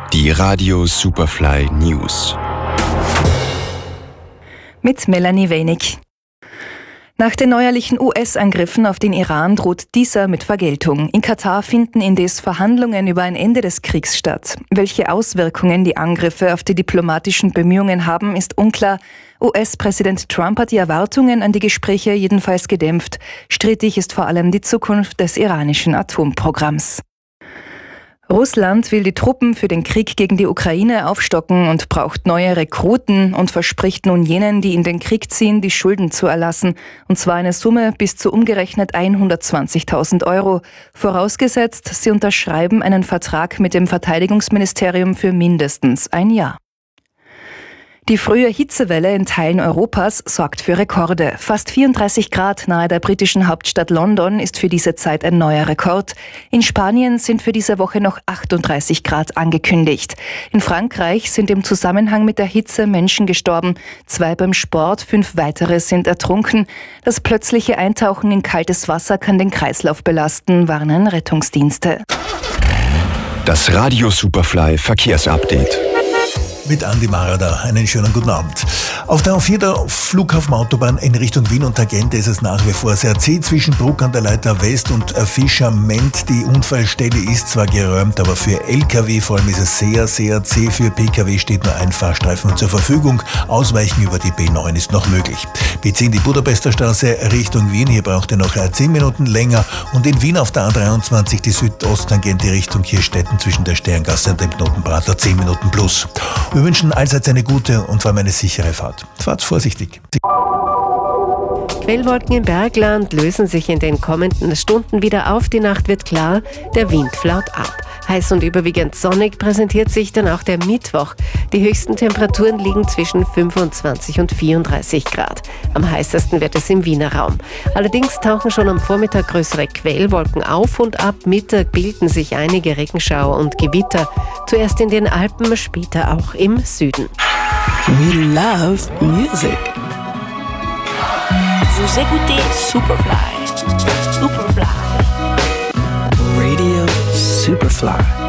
Die Radio Superfly News. Mit Melanie Wenig. Nach den neuerlichen US-Angriffen auf den Iran droht dieser mit Vergeltung. In Katar finden indes Verhandlungen über ein Ende des Kriegs statt. Welche Auswirkungen die Angriffe auf die diplomatischen Bemühungen haben, ist unklar. US-Präsident Trump hat die Erwartungen an die Gespräche jedenfalls gedämpft. Strittig ist vor allem die Zukunft des iranischen Atomprogramms. Russland will die Truppen für den Krieg gegen die Ukraine aufstocken und braucht neue Rekruten und verspricht nun jenen, die in den Krieg ziehen, die Schulden zu erlassen. Und zwar eine Summe bis zu umgerechnet 120.000 Euro. Vorausgesetzt, sie unterschreiben einen Vertrag mit dem Verteidigungsministerium für mindestens ein Jahr. Die frühe Hitzewelle in Teilen Europas sorgt für Rekorde. Fast 34 Grad nahe der britischen Hauptstadt London ist für diese Zeit ein neuer Rekord. In Spanien sind für diese Woche noch 38 Grad angekündigt. In Frankreich sind im Zusammenhang mit der Hitze Menschen gestorben. 2 beim Sport, 5 weitere sind ertrunken. Das plötzliche Eintauchen in kaltes Wasser kann den Kreislauf belasten, warnen Rettungsdienste. Das Radio Superfly Verkehrsupdate. Mit Andi Marada. Einen schönen guten Abend. Auf der A4 der Flughafenautobahn in Richtung Wien und Tagente ist es nach wie vor sehr zäh zwischen Bruck an der Leiter West und Fischerment. Die Unfallstelle ist zwar geräumt, aber für LKW vor allem ist es sehr, sehr zäh. Für PKW steht nur ein Fahrstreifen zur Verfügung. Ausweichen über die B9 ist noch möglich. B10 die Budapester Straße Richtung Wien. Hier braucht ihr noch 10 Minuten länger. Und in Wien auf der A23 die Südosttangente Richtung Kirchstetten zwischen der Sterngasse und dem Knotenprater 10 Minuten plus. Wir wünschen allseits eine gute und vor allem eine sichere Fahrt. Fahrt vorsichtig. Quellwolken im Bergland lösen sich in den kommenden Stunden wieder auf. Die Nacht wird klar, der Wind flaut ab. Heiß und überwiegend sonnig präsentiert sich dann auch der Mittwoch. Die höchsten Temperaturen liegen zwischen 25 und 34 Grad. Am heißesten wird es im Wiener Raum. Allerdings tauchen schon am Vormittag größere Quellwolken auf und ab Mittag bilden sich einige Regenschauer und Gewitter. Zuerst in den Alpen, später auch im Süden. We love music. Vous écoutez Superfly. Superfly. Radio Superfly.